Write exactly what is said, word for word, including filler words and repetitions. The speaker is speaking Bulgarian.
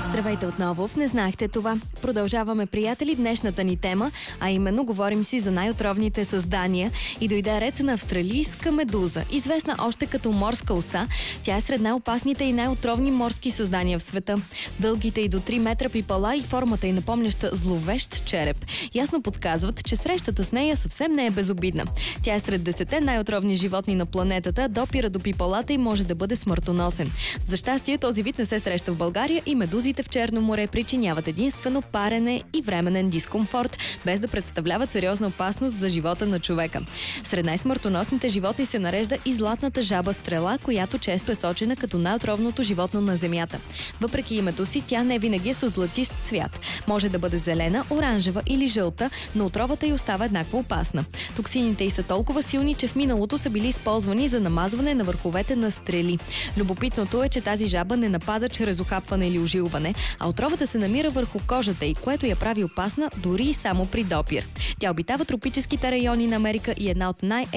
Здравейте отново в Не знаехте това. Продължаваме, приятели, днешната ни тема, а именно говорим си за най-отровните създания и дойде ред на австралийска медуза, известна още като морска оса. Тя е сред най-опасните и най-отровни морски създания в света. Дългите и до три метра пипала и формата й напомняща зловещ череп ясно подсказват, че срещата с нея съвсем не е безобидна. Тя е сред десетте най-отровни животни на планетата, допира до пипалата и може да бъде смъртоносен. За щастие, този вид не се среща в България и медузите в Черно море причиняват единствено парене и временен дискомфорт, без да представляват сериозна опасност за живота на човека. Сред най-смъртоносните животни се нарежда и златната жаба стрела, която често е сочена като най-отровното животно на Земята. Въпреки името си, тя не винаги е със златист цвят. Може да бъде зелена, оранжева или жълта, но отровата й остава еднакво опасна. Токсините й са толкова силни, че в миналото са били използвани за намазване на върховете на стрели. Любопитното е, че тази жаба не напада чрез охапване или ожилване, а отровата се намира върху кожата й, което я прави опасна дори и само при допир. Тя обитава тропическите райони на Америка и една от най-